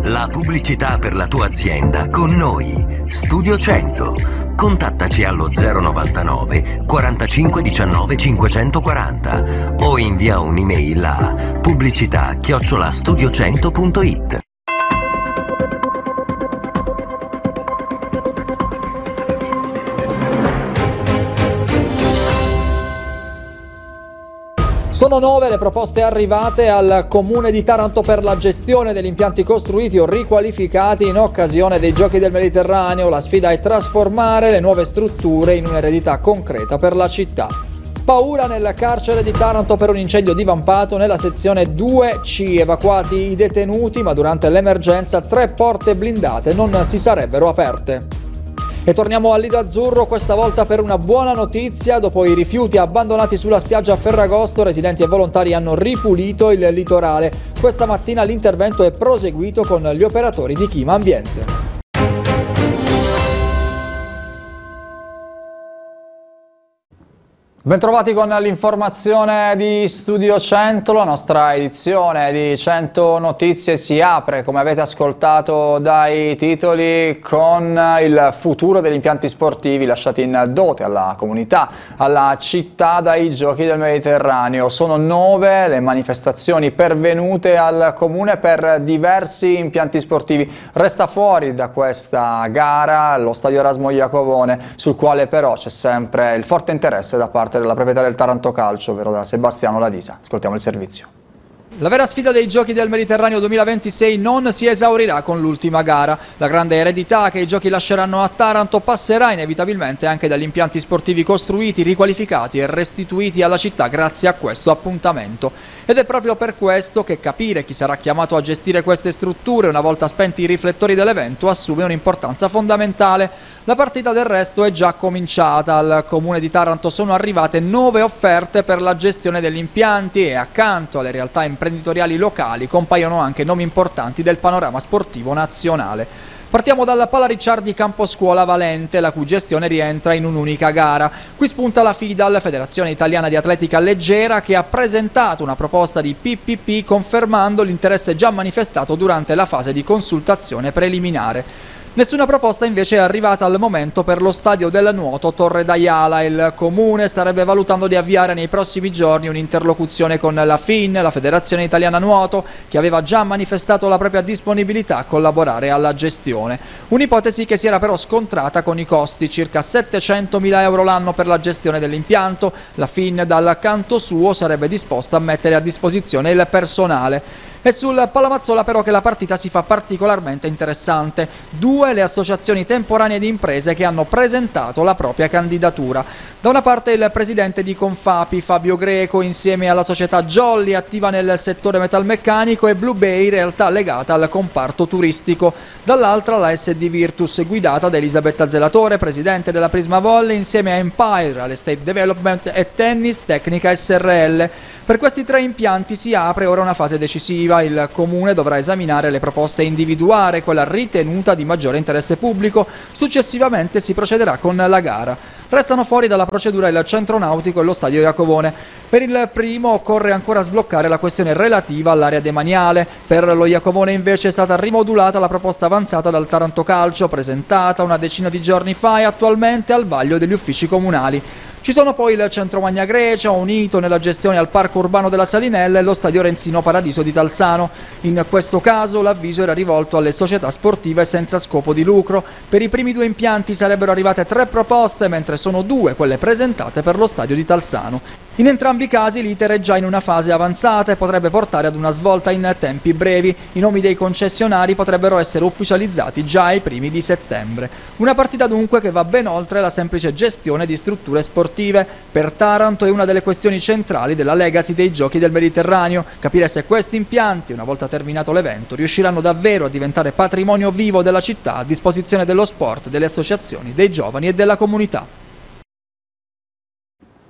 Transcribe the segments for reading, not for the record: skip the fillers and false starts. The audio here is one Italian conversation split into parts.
La pubblicità per la tua azienda con noi. Studio 100. Contattaci allo 099 45 19 540 o invia un'email a pubblicità@studio100.it. Sono 9 le proposte arrivate al Comune di Taranto per la gestione degli impianti costruiti o riqualificati in occasione dei Giochi del Mediterraneo. La sfida è trasformare le nuove strutture in un'eredità concreta per la città. Paura nel carcere di Taranto per un incendio divampato nella sezione 2C. Evacuati i detenuti, ma durante l'emergenza 3 porte blindate non si sarebbero aperte. E torniamo al Lido Azzurro, questa volta per una buona notizia. Dopo i rifiuti abbandonati sulla spiaggia a Ferragosto, residenti e volontari hanno ripulito il litorale. Questa mattina l'intervento è proseguito con gli operatori di Chima Ambiente. Bentrovati con l'informazione di Studio 100, la nostra edizione di 100 Notizie si apre, come avete ascoltato dai titoli, con il futuro degli impianti sportivi lasciati in dote alla comunità, alla città dai Giochi del Mediterraneo. Sono 9 le manifestazioni pervenute al Comune per diversi impianti sportivi. Resta fuori da questa gara lo stadio Erasmo Iacovone, sul quale però c'è sempre il forte interesse da parte della proprietà del Taranto Calcio, ovvero da Sebastiano Ladisa. Ascoltiamo il servizio. La vera sfida dei Giochi del Mediterraneo 2026 non si esaurirà con l'ultima gara. La grande eredità che i Giochi lasceranno a Taranto passerà inevitabilmente anche dagli impianti sportivi costruiti, riqualificati e restituiti alla città grazie a questo appuntamento. Ed è proprio per questo che capire chi sarà chiamato a gestire queste strutture una volta spenti i riflettori dell'evento assume un'importanza fondamentale. La partita del resto è già cominciata. Al Comune di Taranto sono arrivate 9 offerte per la gestione degli impianti e accanto alle realtà imprenditoriali locali compaiono anche nomi importanti del panorama sportivo nazionale. Partiamo dalla Pala Ricciardi Camposcuola Valente, la cui gestione rientra in un'unica gara. Qui spunta la FIDAL, Federazione Italiana di Atletica Leggera, che ha presentato una proposta di PPP confermando l'interesse già manifestato durante la fase di consultazione preliminare. Nessuna proposta invece è arrivata al momento per lo stadio del nuoto Torre d'Aiala. Il Comune starebbe valutando di avviare nei prossimi giorni un'interlocuzione con la FIN, la Federazione Italiana Nuoto, che aveva già manifestato la propria disponibilità a collaborare alla gestione. Un'ipotesi che si era però scontrata con i costi, circa 700.000 euro l'anno per la gestione dell'impianto. La FIN dal canto suo sarebbe disposta a mettere a disposizione il personale. È sul Palamazzola però che la partita si fa particolarmente interessante. 2 le associazioni temporanee di imprese che hanno presentato la propria candidatura. Da una parte il presidente di Confapi, Fabio Greco, insieme alla società Jolly, attiva nel settore metalmeccanico, e Blue Bay, realtà legata al comparto turistico. Dall'altra la SD Virtus, guidata da Elisabetta Zelatore, presidente della Prisma Volley, insieme a Empire, Real Estate Development e Tennis Tecnica SRL. Per questi 3 impianti si apre ora una fase decisiva. Il Comune dovrà esaminare le proposte e individuare quella ritenuta di maggiore interesse pubblico. Successivamente si procederà con la gara. Restano fuori dalla procedura il centro nautico e lo stadio Iacovone. Per il primo occorre ancora sbloccare la questione relativa all'area demaniale. Per lo Iacovone invece è stata rimodulata la proposta avanzata dal Taranto Calcio, presentata una decina di giorni fa e attualmente al vaglio degli uffici comunali. Ci sono poi il Centro Magna Grecia, unito nella gestione al Parco Urbano della Salinella, e lo Stadio Renzino Paradiso di Talsano. In questo caso l'avviso era rivolto alle società sportive senza scopo di lucro. Per i primi 2 impianti sarebbero arrivate 3 proposte, mentre sono 2 quelle presentate per lo stadio di Talsano. In entrambi i casi l'iter è già in una fase avanzata e potrebbe portare ad una svolta in tempi brevi. I nomi dei concessionari potrebbero essere ufficializzati già ai primi di settembre. Una partita dunque che va ben oltre la semplice gestione di strutture sportive. Per Taranto è una delle questioni centrali della legacy dei Giochi del Mediterraneo, capire se questi impianti, una volta terminato l'evento, riusciranno davvero a diventare patrimonio vivo della città a disposizione dello sport, delle associazioni, dei giovani e della comunità.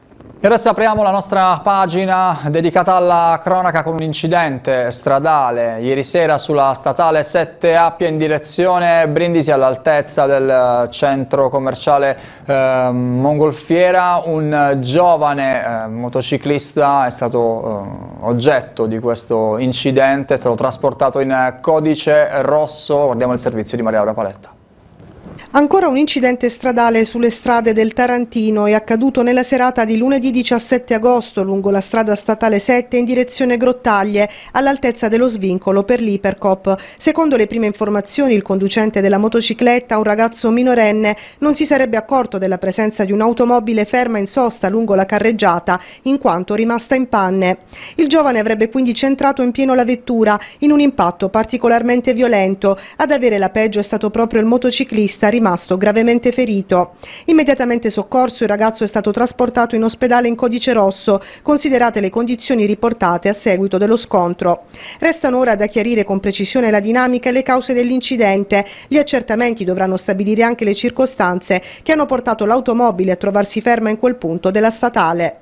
E adesso apriamo la nostra pagina dedicata alla cronaca con un incidente stradale. Ieri sera sulla statale 7 Appia in direzione Brindisi, all'altezza del centro commerciale Mongolfiera, un giovane motociclista è stato oggetto di questo incidente, è stato trasportato in codice rosso. Guardiamo il servizio di Maria Laura Paletta. Ancora un incidente stradale sulle strade del Tarantino è accaduto nella serata di lunedì 17 agosto lungo la strada statale 7 in direzione Grottaglie, all'altezza dello svincolo per l'Ipercop. Secondo le prime informazioni, il conducente della motocicletta, un ragazzo minorenne, non si sarebbe accorto della presenza di un'automobile ferma in sosta lungo la carreggiata, in quanto rimasta in panne. Il giovane avrebbe quindi centrato in pieno la vettura in un impatto particolarmente violento. Ad avere la peggio è stato proprio il motociclista, rimasto gravemente ferito. Immediatamente soccorso, il ragazzo è stato trasportato in ospedale in codice rosso, considerate le condizioni riportate a seguito dello scontro. Restano ora da chiarire con precisione la dinamica e le cause dell'incidente. Gli accertamenti dovranno stabilire anche le circostanze che hanno portato l'automobile a trovarsi ferma in quel punto della statale.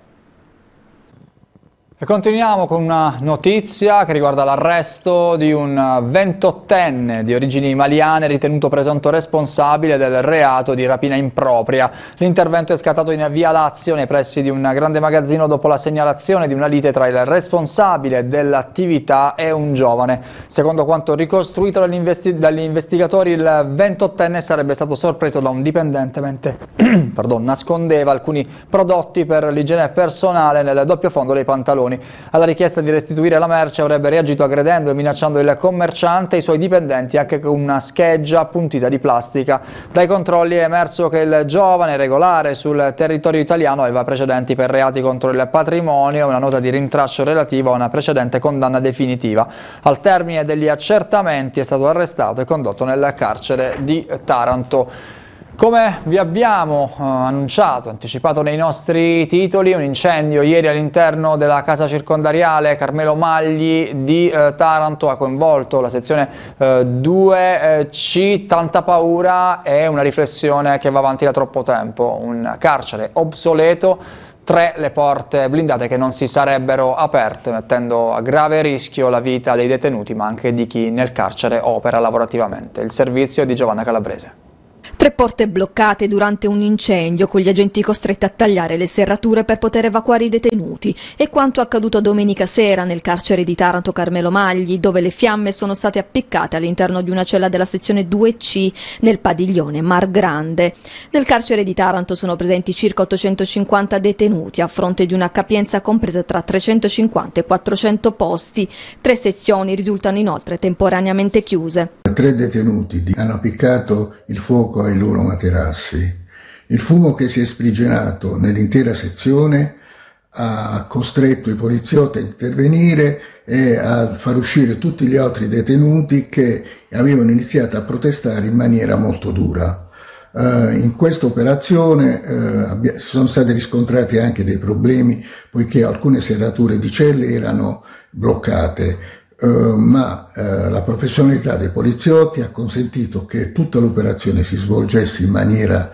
E continuiamo con una notizia che riguarda l'arresto di un 28enne di origini maliane ritenuto presunto responsabile del reato di rapina impropria. L'intervento è scattato in via Lazio, nei pressi di un grande magazzino, dopo la segnalazione di una lite tra il responsabile dell'attività e un giovane. Secondo quanto ricostruito dagli investigatori, il 28enne sarebbe stato sorpreso da un dipendente mentre nascondeva alcuni prodotti per l'igiene personale nel doppio fondo dei pantaloni. Alla richiesta di restituire la merce avrebbe reagito aggredendo e minacciando il commerciante e i suoi dipendenti anche con una scheggia appuntita di plastica. Dai controlli è emerso che il giovane, regolare sul territorio italiano, aveva precedenti per reati contro il patrimonio e una nota di rintraccio relativa a una precedente condanna definitiva. Al termine degli accertamenti è stato arrestato e condotto nel carcere di Taranto. Come vi abbiamo anticipato nei nostri titoli, un incendio ieri all'interno della casa circondariale Carmelo Magli di Taranto ha coinvolto la sezione 2C. Tanta paura e una riflessione che va avanti da troppo tempo. Un carcere obsoleto, 3 le porte blindate che non si sarebbero aperte, mettendo a grave rischio la vita dei detenuti ma anche di chi nel carcere opera lavorativamente. Il servizio è di Giovanna Calabrese. 3 porte bloccate durante un incendio, con gli agenti costretti a tagliare le serrature per poter evacuare i detenuti. È quanto accaduto domenica sera nel carcere di Taranto Carmelo Magli, dove le fiamme sono state appiccate all'interno di una cella della sezione 2C nel padiglione Mar Grande. Nel carcere di Taranto sono presenti circa 850 detenuti, a fronte di una capienza compresa tra 350 e 400 posti. 3 sezioni risultano inoltre temporaneamente chiuse. 3 detenuti hanno appiccato il fuoco ai loro materassi. Il fumo che si è sprigionato nell'intera sezione ha costretto i poliziotti a intervenire e a far uscire tutti gli altri detenuti che avevano iniziato a protestare in maniera molto dura. In questa operazione sono stati riscontrati anche dei problemi, poiché alcune serrature di celle erano bloccate. Ma la professionalità dei poliziotti ha consentito che tutta l'operazione si svolgesse in maniera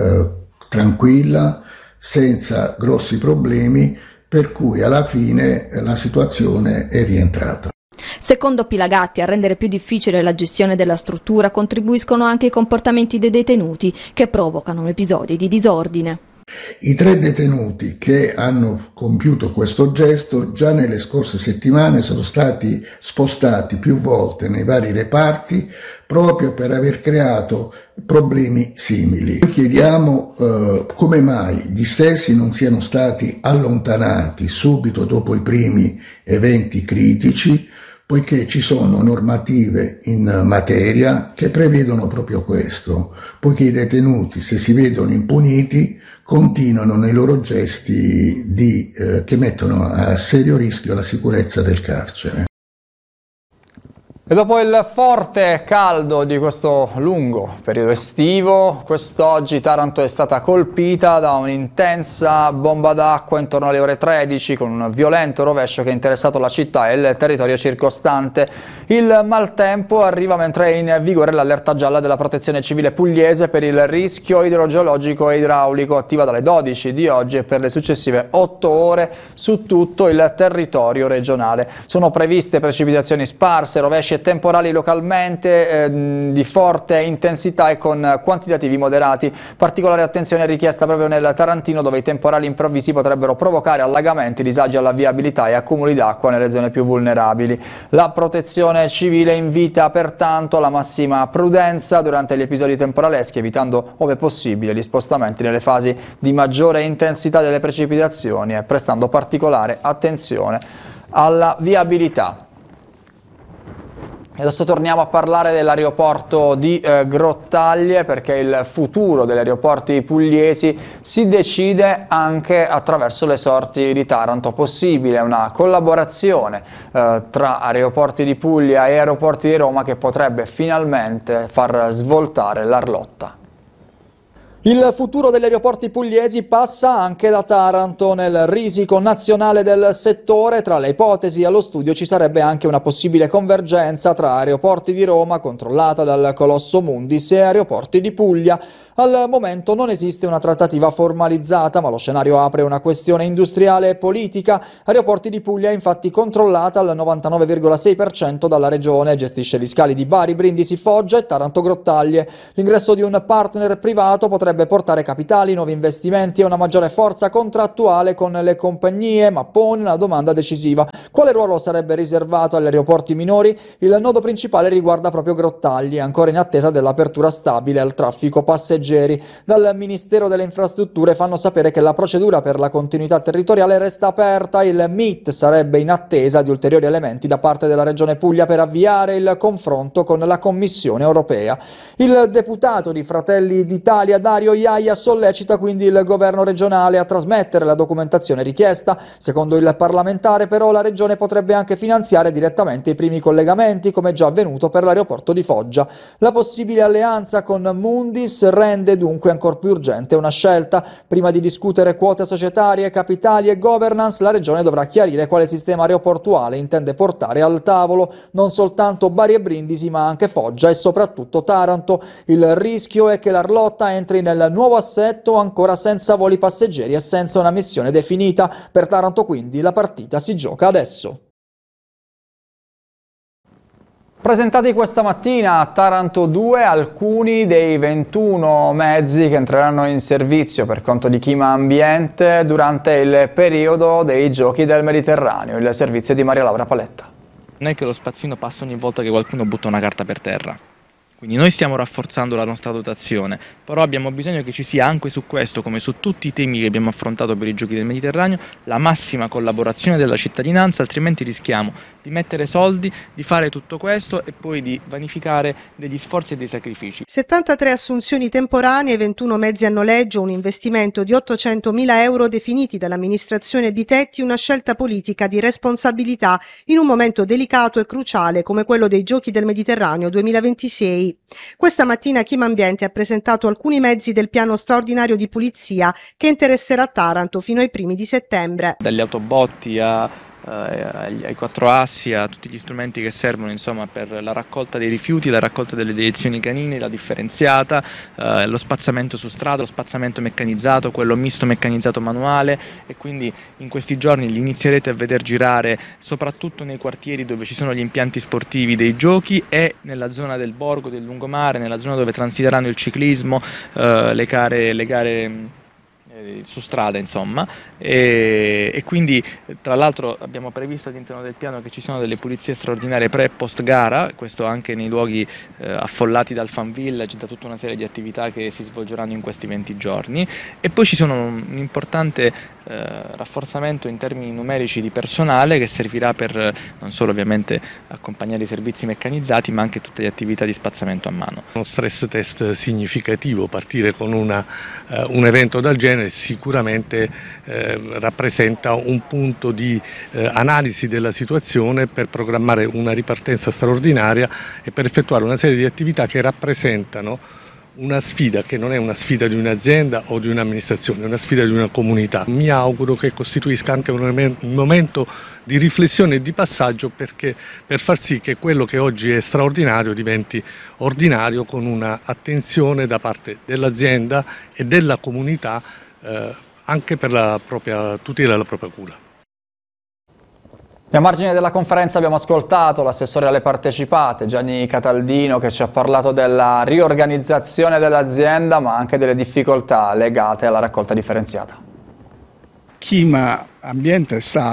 tranquilla, senza grossi problemi, per cui alla fine la situazione è rientrata. Secondo Pilagatti, a rendere più difficile la gestione della struttura contribuiscono anche i comportamenti dei detenuti che provocano episodi di disordine. I 3 detenuti che hanno compiuto questo gesto già nelle scorse settimane sono stati spostati più volte nei vari reparti proprio per aver creato problemi simili. Noi chiediamo come mai gli stessi non siano stati allontanati subito dopo i primi eventi critici, poiché ci sono normative in materia che prevedono proprio questo, poiché i detenuti, se si vedono impuniti, continuano nei loro gesti che mettono a serio rischio la sicurezza del carcere. E dopo il forte caldo di questo lungo periodo estivo, quest'oggi Taranto è stata colpita da un'intensa bomba d'acqua intorno alle ore 13 con un violento rovescio che ha interessato la città e il territorio circostante. Il maltempo arriva mentre è in vigore l'allerta gialla della Protezione Civile pugliese per il rischio idrogeologico e idraulico, attiva dalle 12 di oggi e per le successive 8 ore su tutto il territorio regionale. Sono previste precipitazioni sparse, rovesci e temporali localmente di forte intensità e con quantitativi moderati. Particolare attenzione è richiesta proprio nel Tarantino, dove i temporali improvvisi potrebbero provocare allagamenti, disagi alla viabilità e accumuli d'acqua nelle zone più vulnerabili. La Protezione Civile invita pertanto alla massima prudenza durante gli episodi temporaleschi, evitando ove possibile gli spostamenti nelle fasi di maggiore intensità delle precipitazioni e prestando particolare attenzione alla viabilità. E adesso torniamo a parlare dell'aeroporto di Grottaglie, perché il futuro degli aeroporti pugliesi si decide anche attraverso le sorti di Taranto. Possibile una collaborazione tra aeroporti di Puglia e aeroporti di Roma che potrebbe finalmente far svoltare l'Arlotta. Il futuro degli aeroporti pugliesi passa anche da Taranto. Nel risico nazionale del settore, tra le ipotesi allo studio ci sarebbe anche una possibile convergenza tra aeroporti di Roma, controllata dal colosso Mundis, e aeroporti di Puglia. Al momento non esiste una trattativa formalizzata, ma lo scenario apre una questione industriale e politica. Aeroporti di Puglia è infatti controllata al 99,6% dalla regione, gestisce gli scali di Bari, Brindisi, Foggia e Taranto Grottaglie. L'ingresso di un partner privato potrebbe portare capitali, nuovi investimenti e una maggiore forza contrattuale con le compagnie, ma pone una domanda decisiva: quale ruolo sarebbe riservato agli aeroporti minori? Il nodo principale riguarda proprio Grottaglie, ancora in attesa dell'apertura stabile al traffico passeggeri. Dal Ministero delle Infrastrutture fanno sapere che la procedura per la continuità territoriale resta aperta. Il MIT sarebbe in attesa di ulteriori elementi da parte della Regione Puglia per avviare il confronto con la Commissione europea. Il deputato di Fratelli d'Italia Dario Iaia sollecita quindi il governo regionale a trasmettere la documentazione richiesta. Secondo il parlamentare, però, la regione potrebbe anche finanziare direttamente i primi collegamenti, come già avvenuto per l'aeroporto di Foggia. La possibile alleanza con Mundis rende dunque ancora più urgente una scelta. Prima di discutere quote societarie, capitali e governance, la regione dovrà chiarire quale sistema aeroportuale intende portare al tavolo, non soltanto Bari e Brindisi, ma anche Foggia e soprattutto Taranto. Il rischio è che l'Arlotta entri nel nuovo assetto ancora senza voli passeggeri e senza una missione definita. Per Taranto quindi la partita si gioca adesso. Presentati questa mattina a Taranto 2 alcuni dei 21 mezzi che entreranno in servizio per conto di Chima Ambiente durante il periodo dei Giochi del Mediterraneo. Il servizio di Maria Laura Paletta. Non è che lo spazzino passa ogni volta che qualcuno butta una carta per terra. Quindi noi stiamo rafforzando la nostra dotazione, però abbiamo bisogno che ci sia anche su questo, come su tutti i temi che abbiamo affrontato per i Giochi del Mediterraneo, la massima collaborazione della cittadinanza, altrimenti rischiamo di mettere soldi, di fare tutto questo e poi di vanificare degli sforzi e dei sacrifici. 73 assunzioni temporanee, 21 mezzi a noleggio, un investimento di 800.000 euro definiti dall'amministrazione Bitetti, una scelta politica di responsabilità in un momento delicato e cruciale come quello dei Giochi del Mediterraneo 2026. Questa mattina Chima Ambiente ha presentato alcuni mezzi del piano straordinario di pulizia che interesserà Taranto fino ai primi di settembre. Dagli autobotti ai 4 assi, a tutti gli strumenti che servono insomma per la raccolta dei rifiuti, la raccolta delle deiezioni canine, la differenziata, lo spazzamento su strada, lo spazzamento meccanizzato, quello misto meccanizzato manuale, e quindi in questi giorni li inizierete a veder girare soprattutto nei quartieri dove ci sono gli impianti sportivi dei giochi e nella zona del borgo, del lungomare, nella zona dove transiteranno il ciclismo, le gare su strada insomma, e quindi tra l'altro abbiamo previsto all'interno del piano che ci sono delle pulizie straordinarie pre e post gara, questo anche nei luoghi affollati dal Fan Village, da tutta una serie di attività che si svolgeranno in questi 20 giorni, e poi ci sono un importante rafforzamento in termini numerici di personale che servirà per non solo ovviamente accompagnare i servizi meccanizzati, ma anche tutte le attività di spazzamento a mano. Uno stress test significativo, partire con un evento del genere sicuramente rappresenta un punto di analisi della situazione per programmare una ripartenza straordinaria e per effettuare una serie di attività che rappresentano una sfida che non è una sfida di un'azienda o di un'amministrazione, è una sfida di una comunità. Mi auguro che costituisca anche un momento di riflessione e di passaggio per far sì che quello che oggi è straordinario diventi ordinario, con una attenzione da parte dell'azienda e della comunità anche per la propria tutela e la propria cura. E a margine della conferenza abbiamo ascoltato l'assessore alle partecipate Gianni Cataldino, che ci ha parlato della riorganizzazione dell'azienda ma anche delle difficoltà legate alla raccolta differenziata. Clima Ambiente sta